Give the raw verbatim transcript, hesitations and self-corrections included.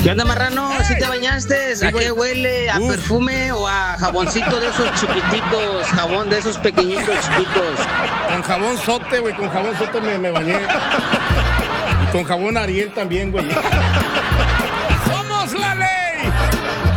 ¿Qué onda, marrano? ¿Sí te bañaste? ¿A güey. qué huele? ¿A Uf. perfume o a jaboncito de esos chiquititos? Jabón de esos pequeñitos chiquitos. Con jabón sote, güey, con jabón sote me, me bañé. Y con jabón Ariel también, güey. ¡Somos la ley!